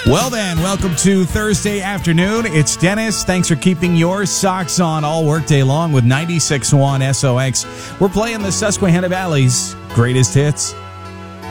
Well then, welcome to Thursday afternoon. It's Dennis. Thanks for keeping your socks on all workday long with 96.1 SOX. We're playing the Susquehanna Valley's greatest hits.